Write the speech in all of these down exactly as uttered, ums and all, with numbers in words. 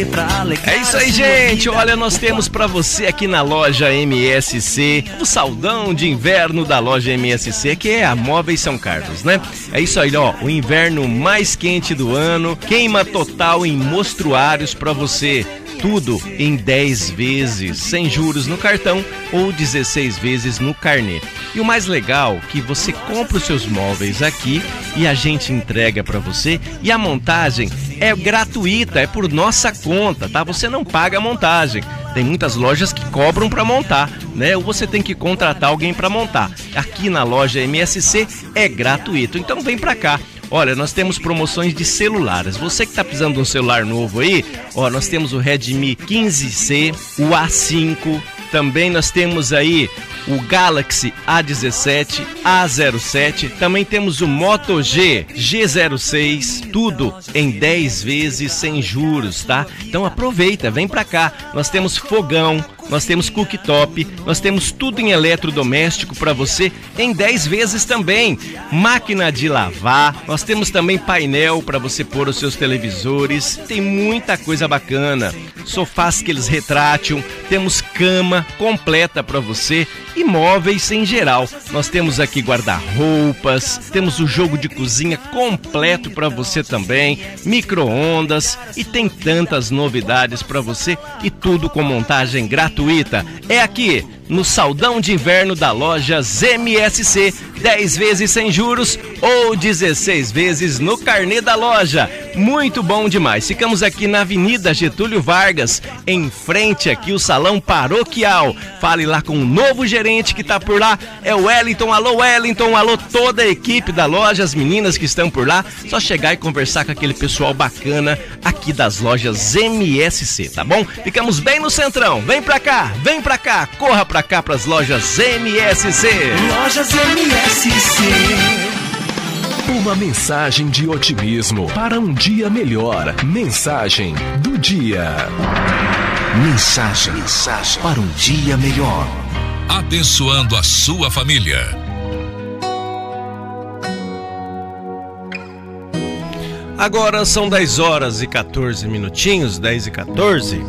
É isso aí, gente. Olha, nós temos pra você aqui na loja M S C o saldão de inverno da loja M S C, que é a Móveis São Carlos, né? É isso aí, ó, o inverno mais quente do ano, queima total em mostruários pra você. Tudo em dez vezes, sem juros no cartão ou dezesseis vezes no carnê. E o mais legal, que você compra os seus móveis aqui e a gente entrega para você, e a montagem é gratuita, é por nossa conta, tá? Você não paga a montagem. Tem muitas lojas que cobram para montar, né? Ou você tem que contratar alguém para montar. Aqui na loja M S C é gratuito, então vem para cá. Olha, nós temos promoções de celulares. Você que está precisando de um celular novo aí, ó, nós temos o Redmi quinze C, o A cinco, também nós temos aí o Galaxy A dezessete, A zero sete, também temos o Moto G, G zero seis, tudo em dez vezes sem juros, tá? Então aproveita, vem pra cá. Nós temos fogão, nós temos cooktop, nós temos tudo em eletrodoméstico para você em dez vezes também. Máquina de lavar, nós temos também painel para você pôr os seus televisores, tem muita coisa bacana. Sofás que eles retrátil, temos cama completa para você e móveis em geral. Nós temos aqui guarda-roupas, temos o jogo de cozinha completo para você também, micro-ondas, e tem tantas novidades para você, e tudo com montagem gratuita. É aqui no saldão de inverno da loja M S C, dez vezes sem juros ou dezesseis vezes no carnê da loja. Muito bom demais. Ficamos aqui na Avenida Getúlio Vargas, em frente aqui o Salão Paroquial. Fale lá com o novo gerente que tá por lá, é o Wellington. Alô Wellington, alô toda a equipe da loja, as meninas que estão por lá. Só chegar e conversar com aquele pessoal bacana aqui das lojas M S C, tá bom? Ficamos bem no centrão. Vem pra cá, vem pra cá, corra pra cá pras lojas M S C. Lojas M S C. Uma mensagem de otimismo para um dia melhor. Mensagem do dia. Mensagem, mensagem para um dia melhor. Abençoando a sua família. Agora são dez horas e quatorze minutinhos, dez e quatorze.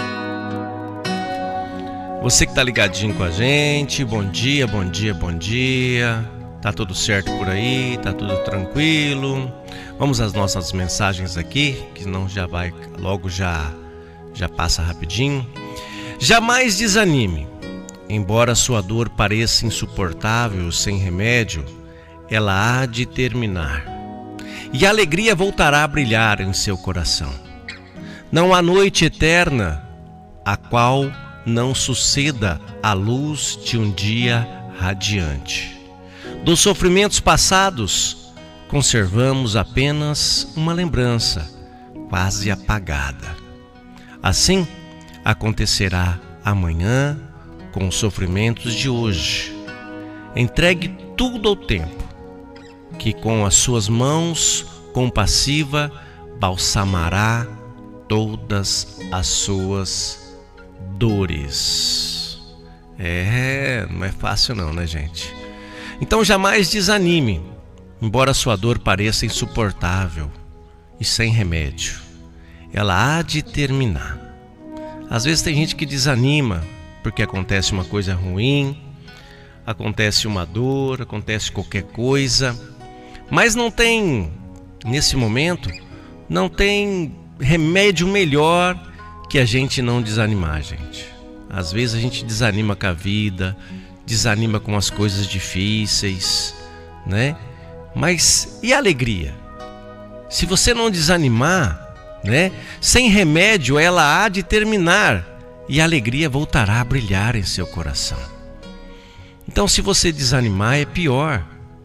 Você que tá ligadinho com a gente, bom dia, bom dia, bom dia. Tá tudo certo por aí, tá tudo tranquilo. Vamos às nossas mensagens aqui, que não já vai, logo já, já passa rapidinho. Jamais desanime. Embora sua dor pareça insuportável, sem remédio, ela há de terminar. E a alegria voltará a brilhar em seu coração. Não há noite eterna a qual não suceda a luz de um dia radiante. Dos sofrimentos passados, conservamos apenas uma lembrança, quase apagada. Assim, acontecerá amanhã com os sofrimentos de hoje. Entregue tudo ao tempo, que com as suas mãos compassiva balsamará todas as suas dores. É, não é fácil não, né, gente? Então jamais desanime, embora sua dor pareça insuportável e sem remédio. Ela há de terminar. Às vezes tem gente que desanima porque acontece uma coisa ruim, acontece uma dor, acontece qualquer coisa, mas não tem, nesse momento, não tem remédio melhor que a gente não desanimar, gente. Às vezes a gente desanima com a vida, desanima com as coisas difíceis, né? Mas e a alegria? Se você não desanimar, né? Sem remédio ela há de terminar e a alegria voltará a brilhar em seu coração. Então, se você desanimar, é pior.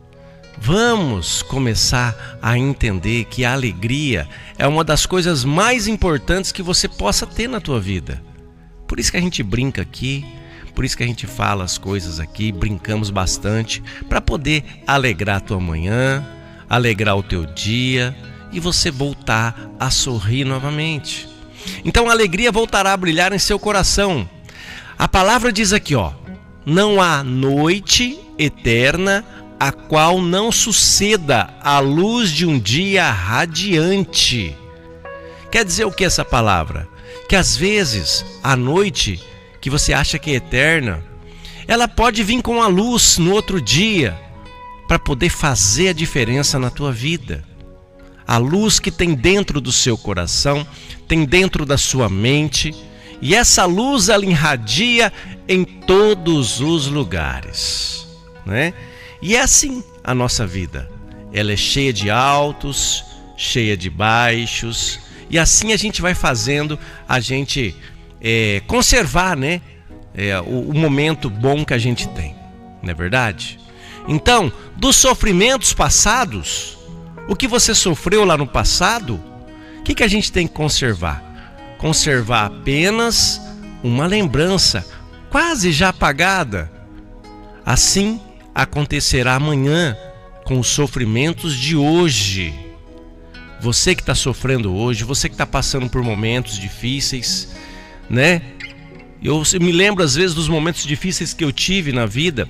Vamos começar a entender que a alegria é uma das coisas mais importantes que você possa ter na tua vida. Por isso que a gente brinca aqui, por isso que a gente fala as coisas aqui, brincamos bastante, para poder alegrar a tua manhã, alegrar o teu dia e você voltar a sorrir novamente. Então a alegria voltará a brilhar em seu coração. A palavra diz aqui, ó, não há noite eterna a qual não suceda a luz de um dia radiante. Quer dizer o que essa palavra? Que às vezes a noite que você acha que é eterna, ela pode vir com a luz no outro dia para poder fazer a diferença na tua vida. A luz que tem dentro do seu coração, tem dentro da sua mente, e essa luz ela irradia em todos os lugares, né? E é assim a nossa vida. Ela é cheia de altos, cheia de baixos, e assim a gente vai fazendo a gente é, conservar, né, é, o, o momento bom que a gente tem, não é verdade? Então, dos sofrimentos passados, o que você sofreu lá no passado, o que, que a gente tem que conservar? Conservar apenas uma lembrança, quase já apagada. Assim acontecerá amanhã com os sofrimentos de hoje. Você que está sofrendo hoje, você que está passando por momentos difíceis, né? Eu me lembro às vezes dos momentos difíceis que eu tive na vida,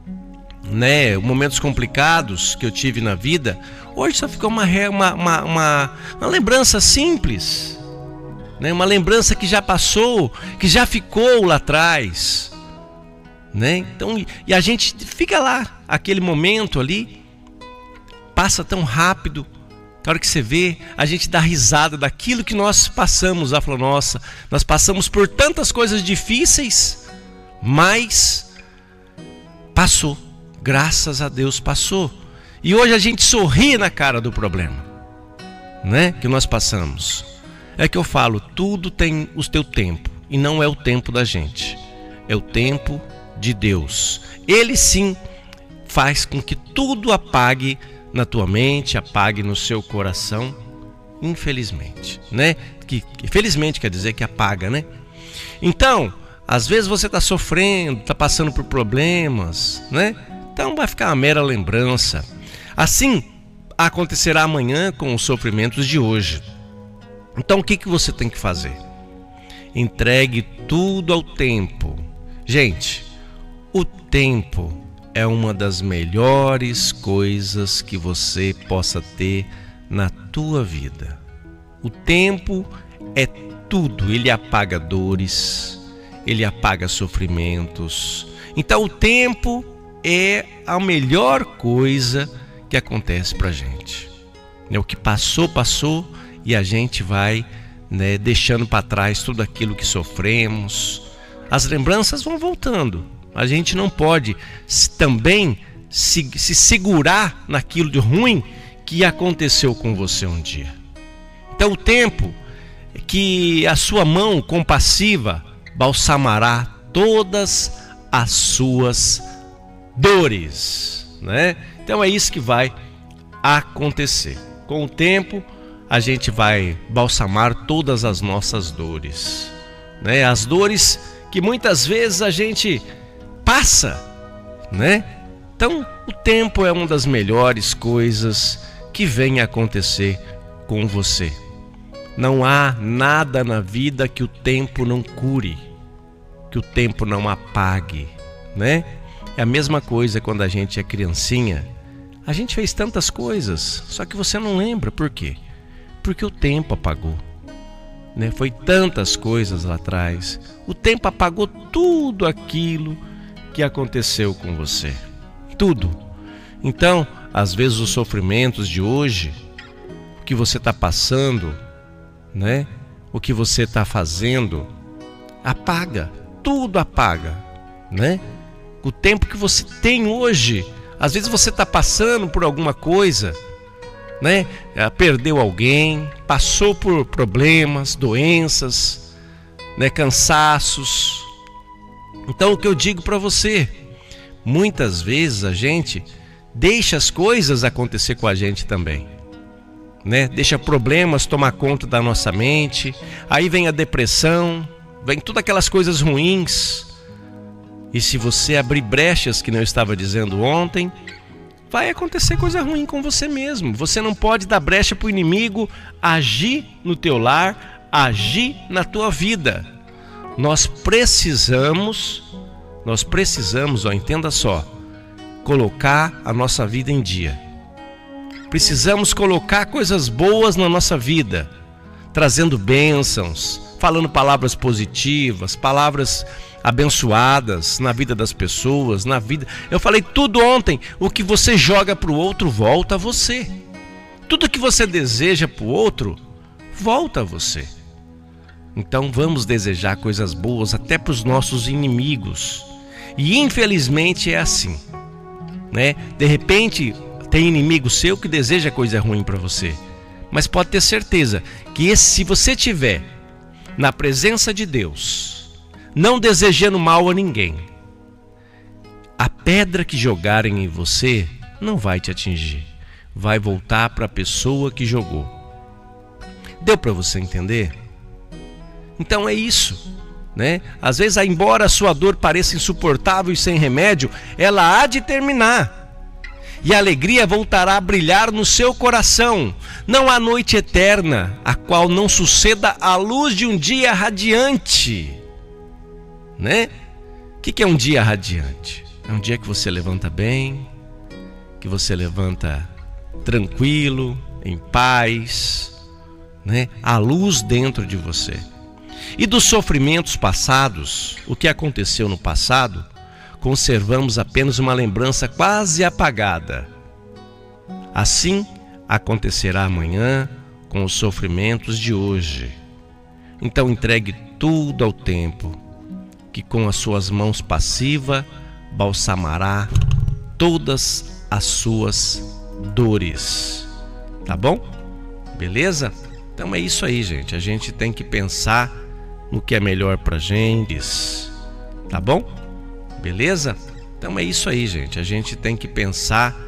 né? Momentos complicados que eu tive na vida. Hoje só ficou uma, uma, uma, uma, uma lembrança simples, né? Uma lembrança que já passou, que já ficou lá atrás, né? Então, e a gente fica lá, aquele momento ali passa tão rápido. Na hora que você vê, a gente dá risada daquilo que nós passamos. Ela falou, nossa, nós passamos por tantas coisas difíceis, mas passou, graças a Deus passou. E hoje a gente sorri na cara do problema, né, que nós passamos. É que eu falo, tudo tem o seu tempo, e não é o tempo da gente, é o tempo de Deus. Ele sim faz com que tudo apague na tua mente, apague no seu coração, infelizmente, né? Que, que felizmente quer dizer que apaga, né? Então, às vezes você está sofrendo, está passando por problemas, né? Então vai ficar uma mera lembrança. Assim acontecerá amanhã com os sofrimentos de hoje. Então o que, que você tem que fazer? Entregue tudo ao tempo. Gente, o tempo é uma das melhores coisas que você possa ter na tua vida. O tempo é tudo, ele apaga dores, ele apaga sofrimentos. Então o tempo é a melhor coisa que acontece pra gente. O que passou, passou, e a gente vai, né, deixando para trás tudo aquilo que sofremos. As lembranças vão voltando. A gente não pode também se, se segurar naquilo de ruim que aconteceu com você um dia. Então o tempo que a sua mão compassiva balsamará todas as suas dores, né? Então é isso que vai acontecer. Com o tempo a gente vai balsamar todas as nossas dores, né? As dores que muitas vezes a gente passa, né? Então o tempo é uma das melhores coisas que vem a acontecer com você. Não há nada na vida que o tempo não cure, que o tempo não apague, né? É a mesma coisa quando a gente é criancinha. A gente fez tantas coisas, só que você não lembra. Por quê? Porque o tempo apagou, né? Foi tantas coisas lá atrás. O tempo apagou tudo aquilo que aconteceu com você, tudo. Então, às vezes os sofrimentos de hoje, o que você está passando, né? O que você está fazendo, apaga, tudo apaga, né? O tempo que você tem hoje, às vezes você está passando por alguma coisa, né? Perdeu alguém, passou por problemas, doenças, né? Cansaços. Então o que eu digo para você, muitas vezes a gente deixa as coisas acontecer com a gente também, né? Deixa problemas tomar conta da nossa mente, aí vem a depressão, vem todas aquelas coisas ruins. E se você abrir brechas, que não estava dizendo ontem, vai acontecer coisa ruim com você mesmo. Você não pode dar brecha para o inimigo agir no teu lar, agir na tua vida. Nós precisamos, nós precisamos, ó, entenda só, colocar a nossa vida em dia. Precisamos colocar coisas boas na nossa vida. trazendo bênçãos, falando palavras positivas, palavras abençoadas na vida das pessoas, na vida. Eu falei tudo ontem, o que você joga para o outro volta a você. Tudo que você deseja para o outro volta a você. Então vamos desejar coisas boas até para os nossos inimigos. E infelizmente é assim, né? De repente tem inimigo seu que deseja coisa ruim para você, mas pode ter certeza que esse, se você tiver na presença de Deus, não desejando mal a ninguém, a pedra que jogarem em você não vai te atingir, vai voltar para a pessoa que jogou. Deu para você entender? Então é isso, né? Às vezes, embora a sua dor pareça insuportável e sem remédio, ela há de terminar. E a alegria voltará a brilhar no seu coração. Não há noite eterna, a qual não suceda a luz de um dia radiante. Né? O que é um dia radiante? É um dia que você levanta bem, que você levanta tranquilo, em paz, né? A luz dentro de você. E dos sofrimentos passados, o que aconteceu no passado, conservamos apenas uma lembrança quase apagada. Assim acontecerá amanhã com os sofrimentos de hoje. Então entregue tudo ao tempo, que com as suas mãos passivas balsamará todas as suas dores. Tá bom? Beleza? Então é isso aí, gente. A gente tem que pensar no que é melhor pra gente. Tá bom? Beleza? Então é isso aí, gente. A gente tem que pensar